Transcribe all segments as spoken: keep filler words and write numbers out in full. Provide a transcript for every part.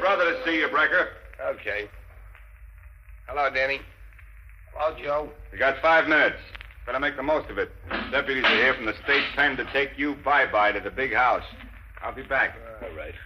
brother to see you, Brecker. Okay. Hello, Danny. Hello, Joe. You got five minutes. Better make the most of it. Deputies are here from the state pen to take you bye-bye to the big house. I'll be back. All right.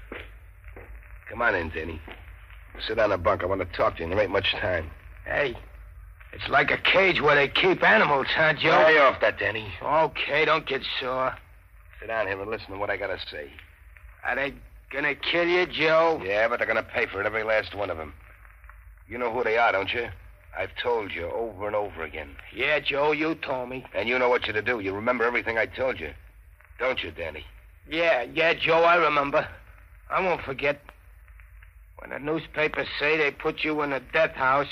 Come on in, Danny. Sit on the bunk. I want to talk to you, and there ain't much time. Hey, it's like a cage where they keep animals, huh, Joe? Lay off that, Danny. Okay, don't get sore. Sit down here and listen to what I got to say. Are they gonna kill you, Joe? Yeah, but they're going to pay for it, every last one of them. You know who they are, don't you? I've told you over and over again. Yeah, Joe, you told me. And you know what you're to do. You remember everything I told you. Don't you, Danny? Yeah, yeah, Joe, I remember. I won't forget. When the newspapers say they put you in a death house,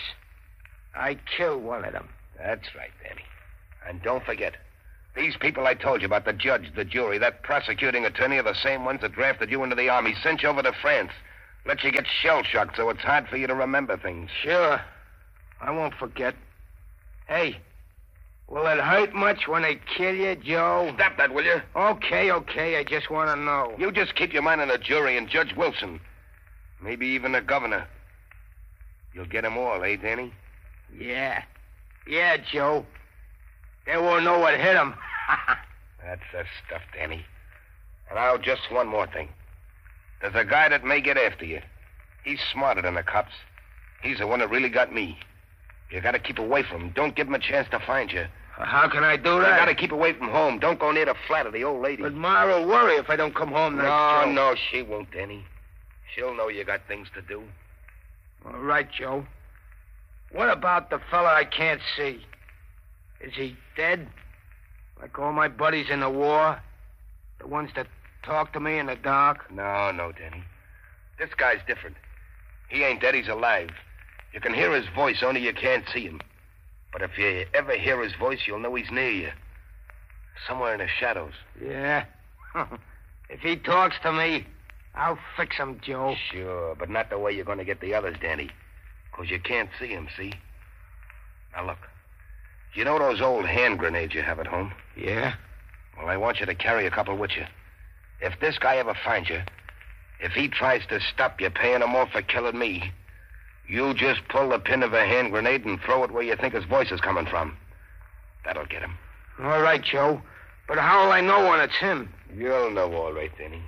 I killed one of them. That's right, Danny. And don't forget, these people I told you about, the judge, the jury, that prosecuting attorney, are the same ones that drafted you into the army, sent you over to France, let you get shell-shocked so it's hard for you to remember things. Sure. I won't forget. Hey, will it hurt much when they kill you, Joe? Stop that, will you? Okay, okay, I just want to know. You just keep your mind on the jury and Judge Wilson. Maybe even the governor. You'll get them all, eh, Danny? Yeah. Yeah, Joe. They won't know what hit them. That's the stuff, Danny. And now, just one more thing. There's a guy that may get after you. He's smarter than the cops. He's the one that really got me. You gotta keep away from him. Don't give him a chance to find you. How can I do You that? gotta keep away from home. Don't go near the flat of the old lady. But Ma will worry if I don't come home next No, Joe. no, she won't, Danny. She'll know you got things to do. All right, Joe. What about the fella I can't see? Is he dead? Like all my buddies in the war? The ones that talk to me in the dark? No, no, Danny. This guy's different. He ain't dead, he's alive. You can hear his voice, only you can't see him. But if you ever hear his voice, you'll know he's near you. Somewhere in the shadows. Yeah. If he talks to me, I'll fix him, Joe. Sure, but not the way you're going to get the others, Danny. Because you can't see him, see? Now, look. You know those old hand grenades you have at home? Yeah? Well, I want you to carry a couple with you. If this guy ever finds you, if he tries to stop you paying him off for killing me, you just pull the pin of a hand grenade and throw it where you think his voice is coming from. That'll get him. All right, Joe. But how will I know when it's him? You'll know all right, Danny.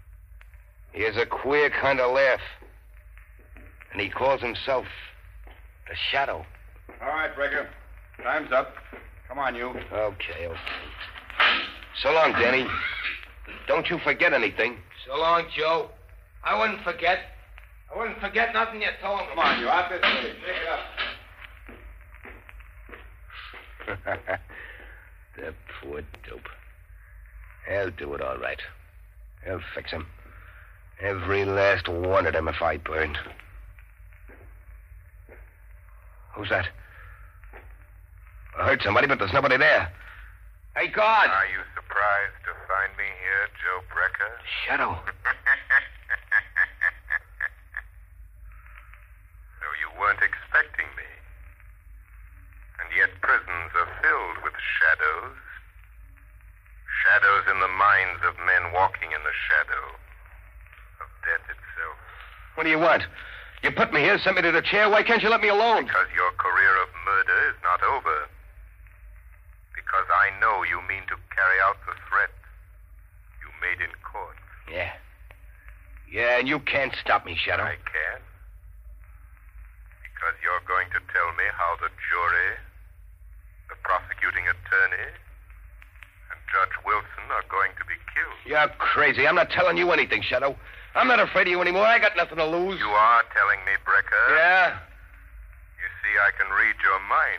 He has a queer kind of laugh. And he calls himself the Shadow. All right, Brecker. Time's up. Come on, you. Okay, okay. So long, Danny. Don't you forget anything. So long, Joe. I wouldn't forget. I wouldn't forget nothing you told me. Come on, you. Out this way. Shake it up. The poor dope. I'll do it all right. I'll fix him. Every last one of them if I burn. Who's that? I heard somebody, but there's nobody there. Hey, guard! Are you surprised to find me here, Joe Brecker? Shadow. So you weren't expecting me. And yet prisons are filled with shadows. Shadows in the minds of men walking in the shadow of death itself. What do you want? You put me here, sent me to the chair. Why can't you let me alone? Because your career of murder is not over. Because I know you mean to carry out the threat you made in court. Yeah. Yeah, and you can't stop me, Shadow. I can. Because you're going to tell me how the jury, the prosecuting attorney, and Judge Wilson are going to be killed. You're crazy. I'm not telling you anything, Shadow. I'm not afraid of you anymore. I got nothing to lose. You are telling me, Brecker. Yeah? You see, I can read your mind.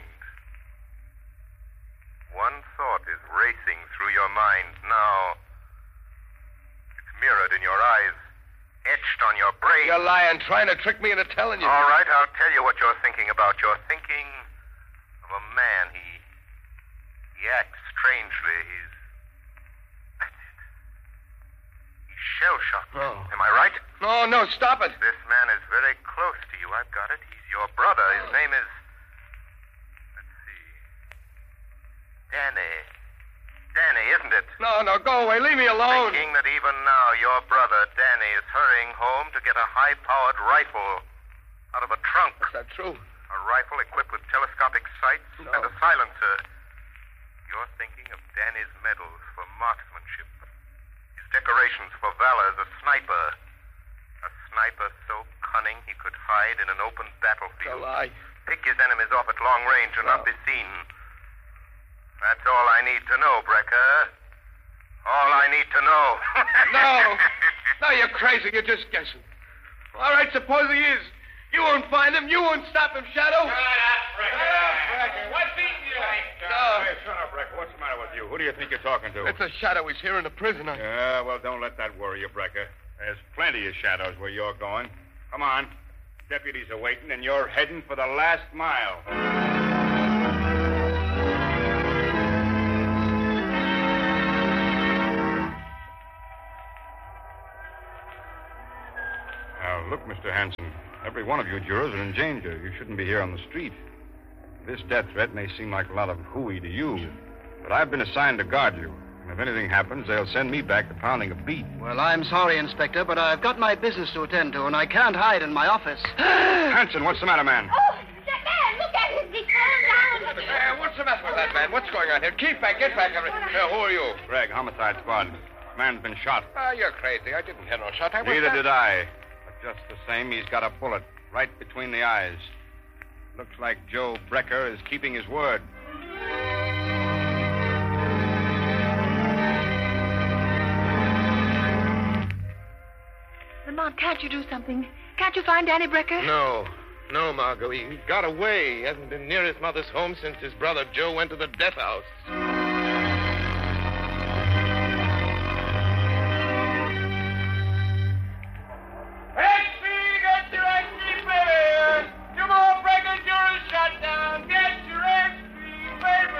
One thought is racing through your mind now. It's mirrored in your eyes, etched on your brain. You're lying, trying to trick me into telling you. All right, I'll tell you what you're thinking about. You're thinking of a man. He he acts strangely. He's that's it. He's shell-shocked. Oh. Am I right? No, no, stop it. This man is very close to you. I've got it. He's your brother. His name is... Let's see. Danny. Danny, isn't it? No, no, go away. Leave me alone. Thinking that even now your brother, Danny, is hurrying home to get a high-powered rifle out of a trunk. Is that true? A rifle equipped with telescopic sights No. and a silencer. You're thinking of Danny's medals for marksmanship. His decorations for valor as a sniper. A sniper so cunning he could hide in an open It's a battlefield. lie. Pick his enemies off at long range and No. not be seen. That's all I need to know, Brecker. All I need to know. No. No, you're crazy. You're just guessing. All right, suppose he is. You won't find him. You won't stop him, Shadow. Shut up, Brecker. What's beating you? No. Hey, shut up, Brecker. What's the matter with you? Who do you think you're talking to? It's a Shadow. He's here in a prisoner. Yeah, well, don't let that worry you, Brecker. There's plenty of shadows where you're going. Come on. Deputies are waiting, and you're heading for the last mile. Now, look, Mister Hanson. Every one of you jurors are in danger. You shouldn't be here on the street. This death threat may seem like a lot of hooey to you, but I've been assigned to guard you. And if anything happens, they'll send me back to pounding a beat. Well, I'm sorry, Inspector, but I've got my business to attend to, and I can't hide in my office. Hanson, what's the matter, man? Oh, that man, look at him. He's falling down. Uh, what's the matter with that man? What's going on here? Keep back, get back. Uh, who are you? Greg, homicide squad. Man's been shot. Ah, you're crazy. I didn't hear no shot. I was Neither not- did I. But just the same, he's got a bullet right between the eyes. Looks like Joe Brecker is keeping his word. Lamont, can't you do something? Can't you find Danny Brecker? No. No, Margot. He got away. He hasn't been near his mother's home since his brother Joe went to the death house. X P, get your X P, baby! Come on, Brecker, you're shut down. Get your X P,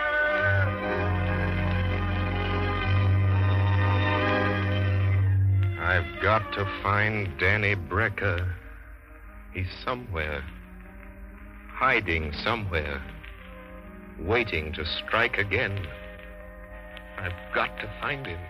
baby! I've got to find Danny Brecker. He's somewhere. Hiding somewhere. Waiting to strike again. I've got to find him.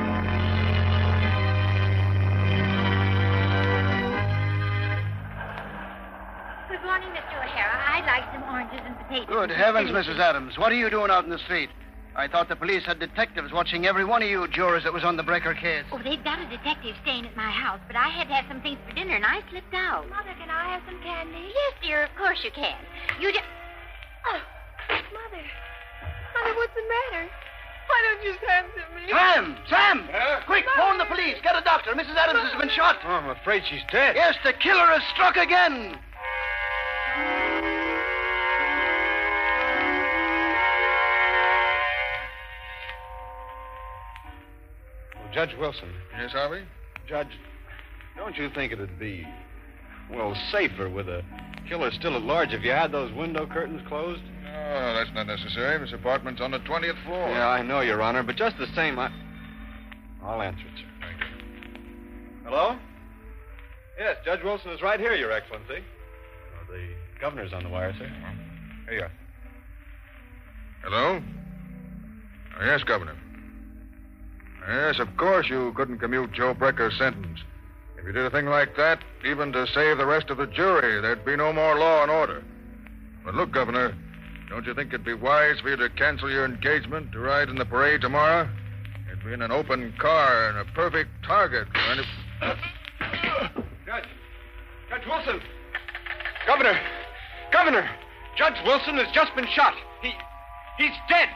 Good morning, Mister O'Hara. I'd like some oranges and potatoes. Good heavens, Missus Adams. What are you doing out in the street? I thought the police had detectives watching every one of you jurors that was on the Brecker case. Oh, they've got a detective staying at my house, but I had to have some things for dinner, and I slipped out. Mother, can I have some candy? Yes, dear, of course you can. You just... Oh, Mother. Mother, what's the matter? Why don't you stand to me? Sam! Sam! Huh? Quick, phone the police. Get a doctor. Missus Adams has been shot. Oh, I'm afraid she's dead. Yes, the killer has struck again. Judge Wilson. Yes, Harvey? Judge, don't you think it'd be, well, safer with a killer still at large if you had those window curtains closed? No, that's not necessary. This apartment's on the twentieth floor. Yeah, I know, Your Honor, but just the same, I... I'll answer it, sir. Thank you. Hello? Yes, Judge Wilson is right here, Your Excellency. Oh, the governor's on the wire, sir. Here you are. Hello? Oh, yes, Governor. Yes, of course you couldn't commute Joe Brecker's sentence. If you did a thing like that, even to save the rest of the jury, there'd be no more law and order. But look, Governor, don't you think it'd be wise for you to cancel your engagement to ride in the parade tomorrow? It'd be in an open car and a perfect target for any... Judge. Judge Wilson. Governor. Governor. Judge Wilson has just been shot. He... He's dead.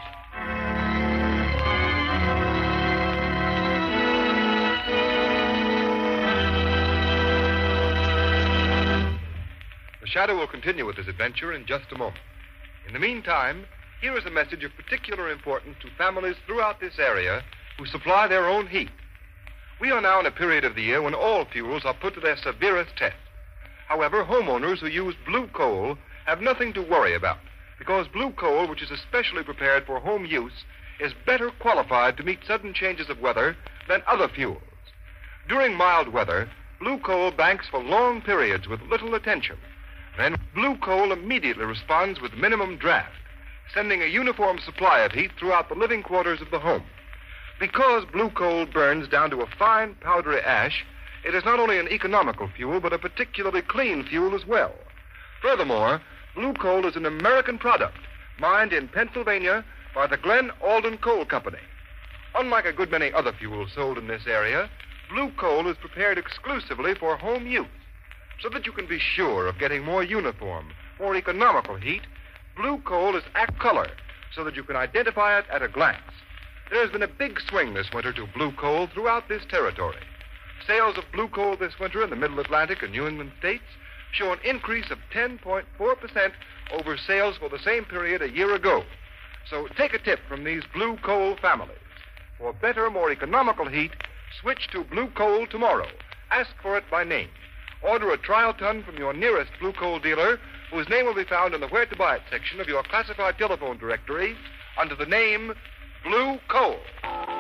The Shadow will continue with his adventure in just a moment. In the meantime, here is a message of particular importance to families throughout this area who supply their own heat. We are now in a period of the year when all fuels are put to their severest test. However, homeowners who use blue coal have nothing to worry about, because blue coal, which is especially prepared for home use, is better qualified to meet sudden changes of weather than other fuels. During mild weather, blue coal banks for long periods with little attention. Then blue coal immediately responds with minimum draft, sending a uniform supply of heat throughout the living quarters of the home. Because blue coal burns down to a fine, powdery ash, it is not only an economical fuel, but a particularly clean fuel as well. Furthermore, blue coal is an American product, mined in Pennsylvania by the Glen Alden Coal Company. Unlike a good many other fuels sold in this area, blue coal is prepared exclusively for home use. So that you can be sure of getting more uniform, more economical heat, blue coal is act color, so that you can identify it at a glance. There has been a big swing this winter to blue coal throughout this territory. Sales of blue coal this winter in the Middle Atlantic and New England states show an increase of ten point four percent over sales for the same period a year ago. So take a tip from these blue coal families. For better, more economical heat, switch to blue coal tomorrow. Ask for it by name. Order a trial ton from your nearest blue coal dealer, whose name will be found in the Where to Buy It section of your classified telephone directory under the name Blue Coal.